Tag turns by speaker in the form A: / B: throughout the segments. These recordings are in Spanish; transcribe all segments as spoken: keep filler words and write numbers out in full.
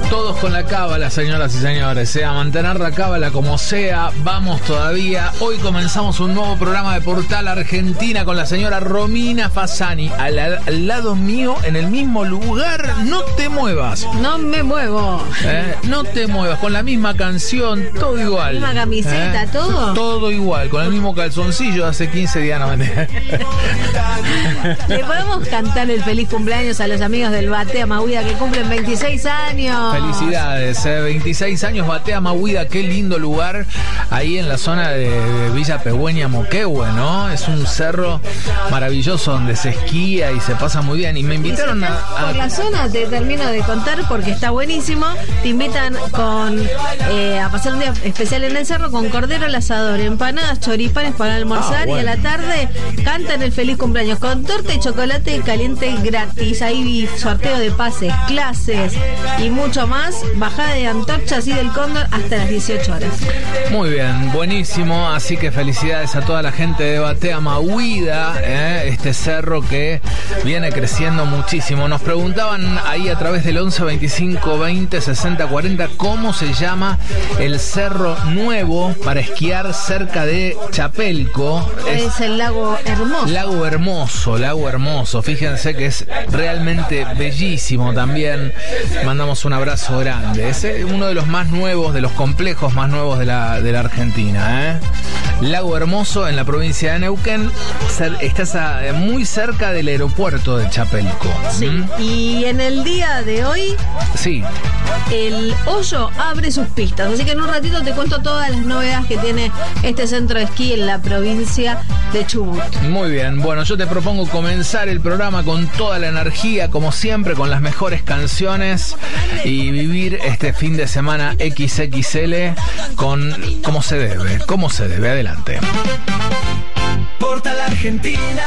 A: Todos con la cábala, señoras y señores, sea mantener la cábala como sea, vamos todavía. Hoy comenzamos un nuevo programa de Portal Argentina con la señora Romina Fasani. Al, al lado mío, en el mismo lugar, no te muevas.
B: No me muevo.
A: ¿Eh? No te muevas, con la misma canción, todo igual.
B: La misma camiseta, ¿Eh? todo.
A: Todo igual, con el mismo calzoncillo de hace quince días, no me
B: Le podemos cantar el feliz cumpleaños a los amigos del Batea Mahuida que cumplen veintiséis años.
A: Felicidades, eh, veintiséis años, Batea Mahuida, qué lindo lugar, ahí en la zona de, de Villa Pehuen, Moquehue, ¿no? Es un cerro maravilloso donde se esquía y se pasa muy bien. Y me invitaron
B: si
A: a, a...
B: Por la zona, te termino de contar porque está buenísimo. Te invitan con eh, a pasar un día especial en el cerro con cordero al asador, empanadas, choripanes para almorzar, ah, bueno. Y a la tarde cantan el feliz cumpleaños con torta y chocolate caliente gratis. Ahí sorteo de pases, clases y mucho más, bajada de antorchas y del Cóndor hasta las dieciocho horas.
A: Muy bien, buenísimo, así que felicidades a toda la gente de Batea Mahuida, ¿eh? Este cerro que viene creciendo muchísimo. Nos preguntaban ahí a través del once veinticinco veinte sesenta cuarenta cómo se llama el cerro nuevo para esquiar cerca de Chapelco.
B: Es, es el Lago Hermoso.
A: Lago Hermoso, Lago Hermoso, fíjense que es realmente bellísimo también. Mandamos un abrazo grande. Es uno de los más nuevos, de los complejos más nuevos de la, de la Argentina, ¿eh? Lago Hermoso en la provincia de Neuquén. Estás a, muy cerca del aeropuerto de Chapelco.
B: Sí. ¿Mm? Y en el día de hoy,
A: sí,
B: el Hoyo abre sus pistas. Así que en un ratito te cuento todas las novedades que tiene este centro de esquí en la provincia de Chubut.
A: Muy bien. Bueno, yo te propongo comenzar el programa con toda la energía, como siempre, con las mejores canciones y vivir este fin de semana equis equis ele con como se debe, como se debe. Adelante.
C: Portal Argentina,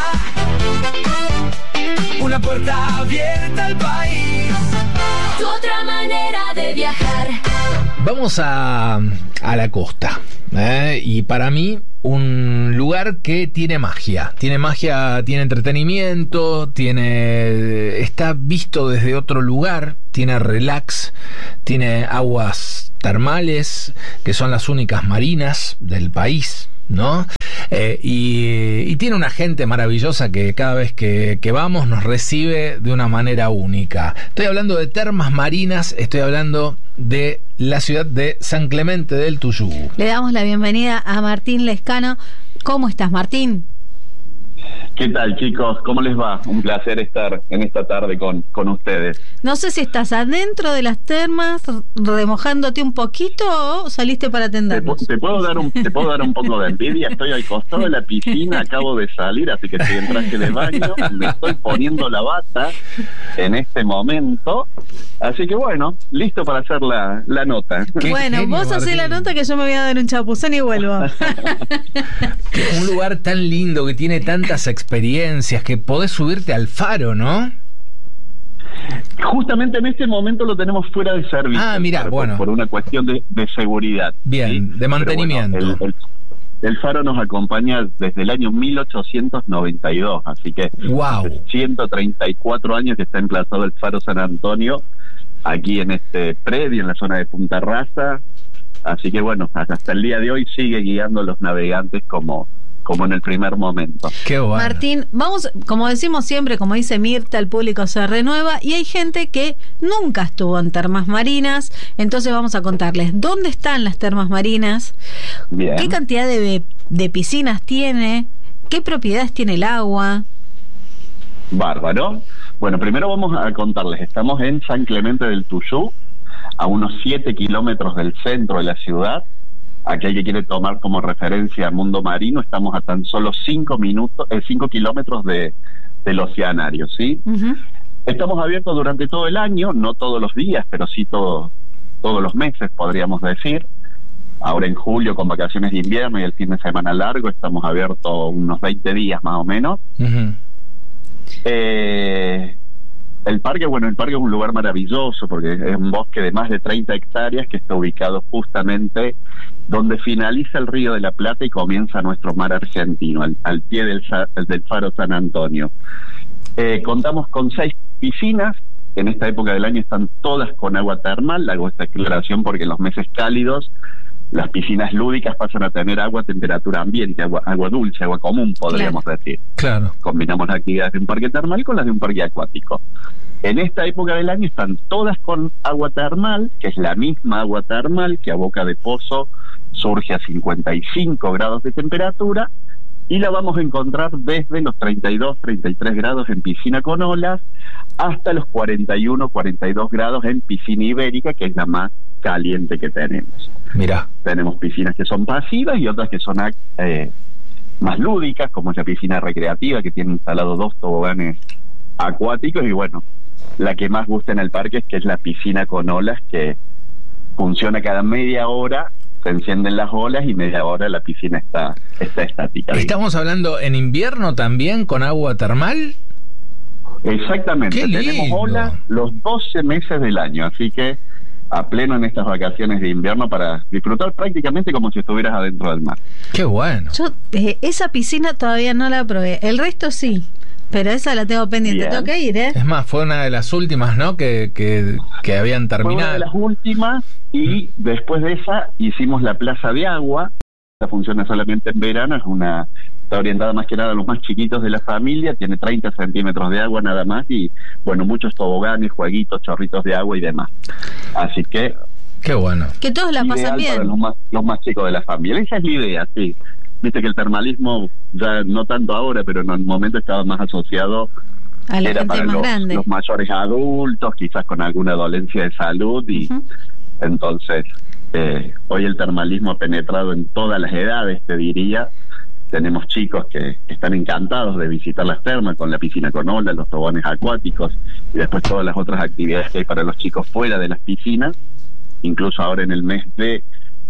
C: una puerta abierta al país.
D: Tu otra manera de viajar.
A: Vamos a, a la costa, ¿eh? Y para mí un lugar que tiene magia, tiene magia, tiene entretenimiento, tiene está visto desde otro lugar, tiene relax, tiene aguas termales que son las únicas marinas del país, ¿no? Eh, y, y tiene una gente maravillosa que cada vez que, que vamos nos recibe de una manera única. Estoy hablando de Termas Marinas, estoy hablando de la ciudad de San Clemente del Tuyú.
B: Le damos la bienvenida a Martín Lescano. ¿Cómo estás, Martín?
E: ¿Qué tal, chicos? ¿Cómo les va? Un placer estar en esta tarde con, con ustedes.
B: No sé si estás adentro de las termas remojándote un poquito o saliste para atendernos.
E: Te, te, puedo dar un, te puedo dar un poco de envidia. Estoy al costado de la piscina, acabo de salir, así que estoy en traje de baño. Me estoy poniendo la bata en este momento. Así que bueno, listo para hacer la, la nota.
B: Bueno, genio, vos hacés la nota que yo me voy a dar un chapuzón y vuelvo.
A: Un lugar tan lindo que tiene tantas experiencias que podés subirte al faro, ¿no?
E: Justamente en este momento lo tenemos fuera de servicio.
A: Ah, mira, bueno.
E: Por una cuestión de, de seguridad.
A: Bien, ¿sí? De mantenimiento.
E: Bueno, el, el, el faro nos acompaña desde el año mil ochocientos noventa y dos, así que
A: wow.
E: Hace ciento treinta y cuatro años que está emplazado el faro San Antonio, aquí en este predio, en la zona de Punta Rasa. Así que bueno, hasta el día de hoy sigue guiando a los navegantes como... como en el primer momento.
A: Qué bueno.
B: Martín, vamos, como decimos siempre, como dice Mirta, el público se renueva y hay gente que nunca estuvo en termas marinas, entonces vamos a contarles dónde están las termas marinas,
E: bien,
B: qué cantidad de, de piscinas tiene, qué propiedades tiene el agua.
E: Bárbaro. Bueno, primero vamos a contarles, estamos en San Clemente del Tuyú, a unos siete kilómetros del centro de la ciudad. Aquel que quiere tomar como referencia Mundo Marino, estamos a tan solo cinco minutos, eh, cinco kilómetros de, del Oceanario, ¿sí? Uh-huh. Estamos abiertos durante todo el año, no todos los días, pero sí todo, todos los meses, podríamos decir. Ahora en julio, con vacaciones de invierno y el fin de semana largo, estamos abiertos unos veinte días más o menos. Uh-huh. Eh... El parque, bueno, el parque es un lugar maravilloso porque es un bosque de más de treinta hectáreas que está ubicado justamente donde finaliza el Río de la Plata y comienza nuestro mar argentino, al, al pie del, del faro San Antonio. Eh, contamos con seis piscinas, en esta época del año están todas con agua termal. Hago esta aclaración porque en los meses cálidos las piscinas lúdicas pasan a tener agua a temperatura ambiente, agua, agua dulce, agua común, podríamos
B: Claro.
E: decir.
A: Claro.
E: Combinamos las actividades de un parque termal con las de un parque acuático. En esta época del año están todas con agua termal, que es la misma agua termal que a boca de pozo surge a cincuenta y cinco grados de temperatura, y la vamos a encontrar desde los treinta y dos, treinta y tres grados en piscina con olas hasta los cuarenta y uno, cuarenta y dos grados en piscina ibérica, que es la más caliente que tenemos.
A: Mirá.
E: Tenemos piscinas que son pasivas y otras que son eh, más lúdicas, como es la piscina recreativa, que tiene instalados dos toboganes acuáticos, y bueno, la que más gusta en el parque es que es la piscina con olas, que funciona cada media hora, se encienden las olas y media hora la piscina está, está estática.
A: ¿Estamos hablando en invierno también con agua termal?
E: Exactamente,
A: ¡Qué
E: tenemos
A: lindo!
E: olas los doce meses del año, así que a pleno en estas vacaciones de invierno para disfrutar prácticamente como si estuvieras adentro del mar.
A: ¡Qué bueno!
B: Yo eh, esa piscina todavía no la probé. El resto sí, pero esa la tengo pendiente.
E: Bien.
B: Tengo que ir, ¿eh?
A: Es más, fue una de las últimas, ¿no? Que, que, que habían
E: Fue una
A: terminado.
E: de las últimas, y después de esa hicimos la plaza de agua. Esta funciona solamente en verano, es una, está orientada más que nada a los más chiquitos de la familia, tiene treinta centímetros de agua nada más, y bueno, muchos toboganes, jueguitos, chorritos de agua y demás. Así que
A: ¡Qué bueno!
B: Que todos la pasan
E: ideal para
B: bien.
E: los más, los más chicos de la familia. Esa es la idea, sí. Viste que el termalismo, ya no tanto ahora, pero en el momento estaba más asociado,
B: A la
E: era
B: gente
E: para
B: más
E: los,
B: grande.
E: los mayores adultos, quizás con alguna dolencia de salud, y
B: Ujú.
E: entonces eh, hoy el termalismo ha penetrado en todas las edades, te diría. Tenemos chicos que están encantados de visitar las termas con la piscina con olas, los toboganes acuáticos y después todas las otras actividades que hay para los chicos fuera de las piscinas. Incluso ahora en el mes de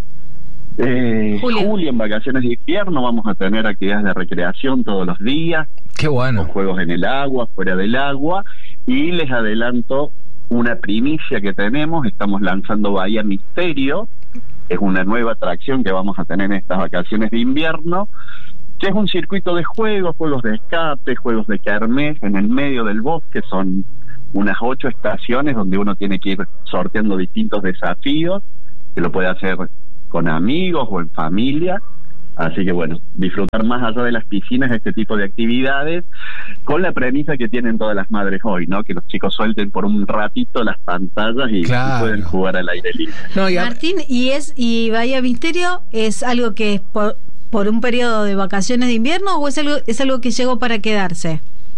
E: eh,
B: Julio.
E: julio, en vacaciones de invierno, vamos a tener actividades de recreación todos los días,
A: ¡Qué
E: con
A: bueno!
E: juegos en el agua, fuera del agua, y les adelanto una primicia que tenemos. Estamos lanzando Bahía Misterio, es una nueva atracción que vamos a tener en estas vacaciones de invierno, que es un circuito de juegos, juegos de escape, juegos de kermés en el medio del bosque. Son unas ocho estaciones donde uno tiene que ir sorteando distintos desafíos, que lo puede hacer con amigos o en familia. Así que bueno, disfrutar más allá de las piscinas este tipo de actividades, con la premisa que tienen todas las madres hoy, ¿no? Que los chicos suelten por un ratito las pantallas y,
A: Claro.
E: y pueden jugar al aire libre.
A: No, y a-
B: Martín, ¿y es y Bahía Misterio es algo que es por, por un periodo de vacaciones de invierno o es algo, es algo que llegó para quedarse?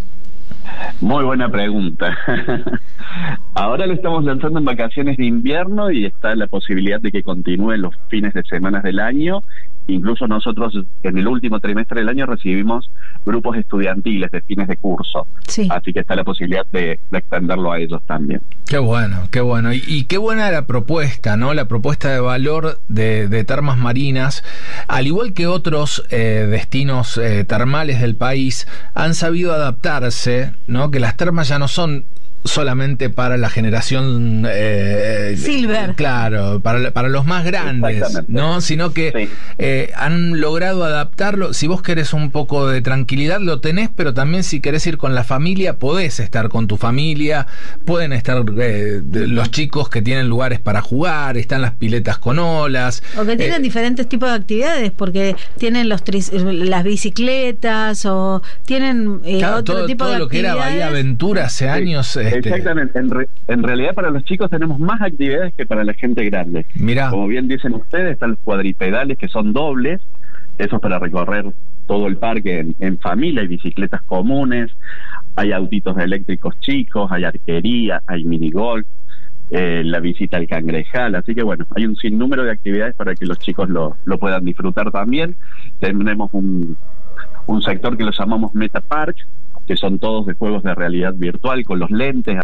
E: Muy buena pregunta. Ahora lo estamos lanzando en vacaciones de invierno y está la posibilidad de que continúe los fines de semana del año. Incluso nosotros en el último trimestre del año recibimos grupos estudiantiles de fines de curso.
B: Sí.
E: Así que está la posibilidad de, de extenderlo a ellos también.
A: Qué bueno, qué bueno. Y, y qué buena la propuesta, ¿no? La propuesta de valor de, de termas marinas. Al igual que otros eh, destinos eh, termales del país, han sabido adaptarse, ¿no? Que las termas ya no son solamente para la generación eh,
B: Silver.
A: Claro, para, para los más grandes,
E: Exactamente.
A: ¿no? Sino que
E: Sí.
A: eh, han logrado adaptarlo. Si vos querés un poco de tranquilidad, lo tenés, pero también si querés ir con la familia, podés estar con tu familia, pueden estar eh, de- los chicos que tienen lugares para jugar, están las piletas con olas.
B: O que tienen
A: Eh,
B: diferentes tipos de actividades, porque tienen los tris- las bicicletas o tienen eh,
A: claro,
B: otro
A: todo,
B: tipo
A: todo
B: de
A: lo que era
B: actividades.
A: Bahía Aventura hace
E: Sí,
A: años. este,
E: Exactamente. En, re- en realidad para los chicos tenemos más actividades que para la gente grande.
A: Mirá.
E: Como bien dicen ustedes, están los cuadripedales que son dobles, esos para recorrer todo el parque en, en familia. Hay bicicletas comunes, hay autitos eléctricos chicos, hay arquería, hay minigolf, eh, la visita al cangrejal. Así que bueno, hay un sinnúmero de actividades para que los chicos lo, lo puedan disfrutar también. Tenemos un, un sector que lo llamamos Meta Park, que son todos de juegos de realidad virtual con los lentes.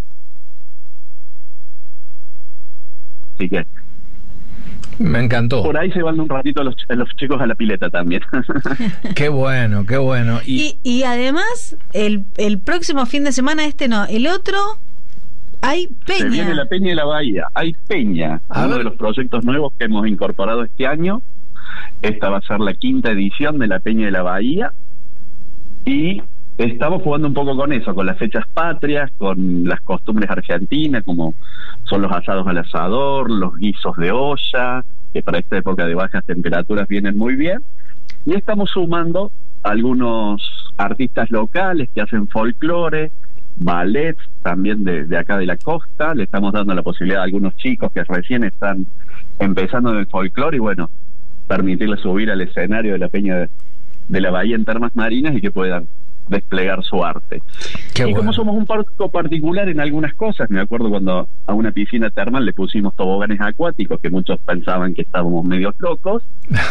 E: Así que
A: Me encantó.
E: por ahí se van un ratito los, los chicos a la pileta también.
A: Qué bueno, qué bueno. Y,
B: Y, y además, el, el próximo fin de semana, este no, el otro, hay
E: Se viene
B: peña.
E: la Peña de la Bahía. Hay Peña,
A: A
E: uno
A: ver.
E: de los proyectos nuevos que hemos incorporado este año. Esta va a ser la quinta edición de la Peña de la Bahía. Y estamos jugando un poco con eso, con las fechas patrias, con las costumbres argentinas, como son los asados al asador, los guisos de olla, que para esta época de bajas temperaturas vienen muy bien. Y estamos sumando algunos artistas locales que hacen folclore, ballets también de, de acá de la costa. Le estamos dando la posibilidad a algunos chicos que recién están empezando en el folclore y bueno, permitirles subir al escenario de la Peña de, de la Bahía en Termas Marinas y que puedan desplegar su arte.
A: Qué
E: y
A: bueno.
E: como somos un poco particular en algunas cosas, me acuerdo cuando a una piscina termal le pusimos toboganes acuáticos, que muchos pensaban que estábamos medios locos,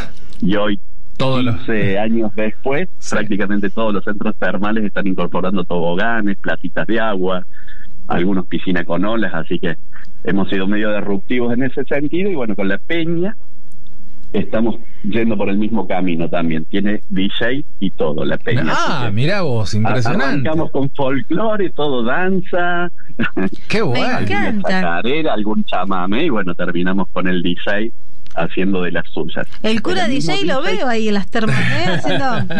E: y hoy
A: Todo lo-
E: quince años después,
A: Sí.
E: prácticamente todos los centros termales están incorporando toboganes, placitas de agua, algunos piscina con olas, así que hemos sido medio disruptivos en ese sentido. Y bueno, con la Peña estamos yendo por el mismo camino también. Tiene D J y todo, la Peña.
A: Ah,
E: Así que
A: mirá vos, impresionante.
E: arrancamos con folclore, todo danza,
A: Qué bueno.
B: encanta.
E: chacarera, algún chamamé, y bueno, terminamos con el D J haciendo de las suyas.
B: El cura
E: El
B: D J
E: mismo
B: lo
E: D J
B: veo ahí en las termas, ¿eh? Haciendo...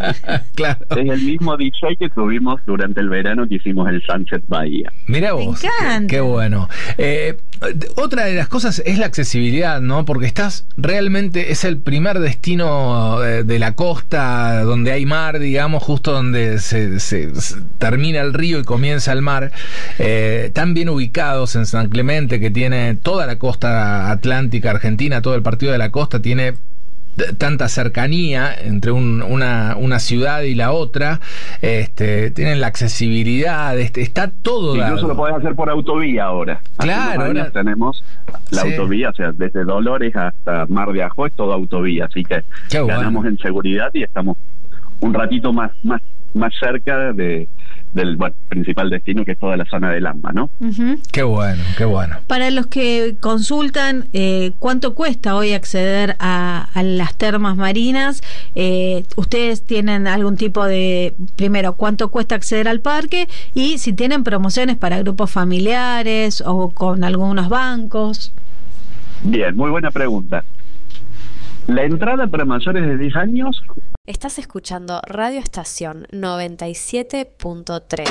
A: Claro.
E: Es el mismo D J que tuvimos durante el verano que hicimos el Sunset Bahía.
A: Mira
B: Me
A: vos.
B: encanta.
A: Qué bueno. Eh, otra de las cosas es la accesibilidad, ¿no? Porque estás realmente, es el primer destino de, de la costa donde hay mar, digamos, justo donde se, se- se termina el río y comienza el mar. Eh, tan bien ubicados en San Clemente, que tiene toda la costa atlántica argentina, todo el partido de la costa, tiene t- tanta cercanía entre un- una, una ciudad y la otra, este, tienen la accesibilidad, este, está todo
E: Incluso
A: dado.
E: lo podés hacer por autovía ahora. Hace
A: Claro,
E: unos años
A: ahora-
E: tenemos la
A: Sí.
E: autovía, o sea, desde Dolores hasta Mar de Ajó es todo autovía, así que
A: Qué bueno.
E: ganamos en seguridad y estamos un ratito más más más cerca de del bueno, principal destino, que es toda la zona del AMBA, ¿no?
B: Ujú.
A: Qué bueno, qué bueno.
B: Para los que consultan, eh, ¿cuánto cuesta hoy acceder a, a las termas marinas? Eh, ¿Ustedes tienen algún tipo de, primero, cuánto cuesta acceder al parque? Y si tienen promociones para grupos familiares o con algunos bancos.
E: Bien, muy buena pregunta. La entrada para mayores de diez años,
F: Estás escuchando Radio Estación noventa y siete punto tres.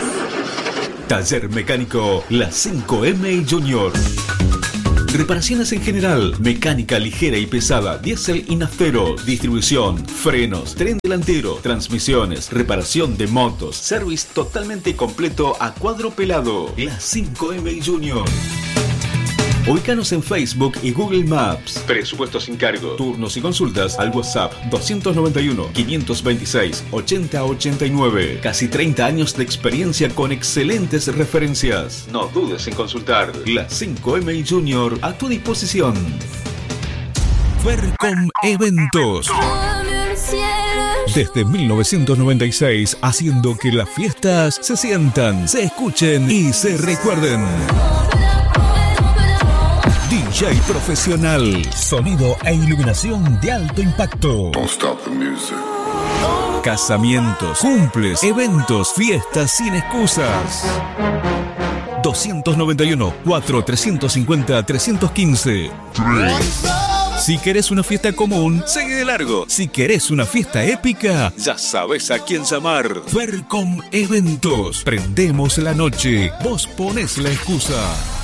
G: Taller Mecánico La cinco eme Junior. Reparaciones en general, mecánica ligera y pesada, diésel y nafteros, distribución, frenos, tren delantero, transmisiones, reparación de motos, service totalmente completo a cuadro pelado. La cinco eme Junior. Ubícanos en Facebook y Google Maps. Presupuesto sin cargo. Turnos y consultas al WhatsApp doscientos noventa y uno, quinientos veintiséis, ochenta ochenta y nueve. Casi treinta años de experiencia con excelentes referencias. No dudes en consultar. La cinco eme Junior a tu disposición. Fercom Eventos. Desde mil novecientos noventa y seis, haciendo que las fiestas se sientan, se escuchen y se recuerden. D J profesional, sonido e iluminación de alto impacto. Casamientos, cumples, eventos, fiestas sin excusas. doscientos noventa y uno, cuatro, trescientos cincuenta, trescientos quince. Si querés una fiesta común, sigue de largo. Si querés una fiesta épica, ya sabes a quién llamar. Fercom Eventos. Prendemos la noche, vos ponés la excusa.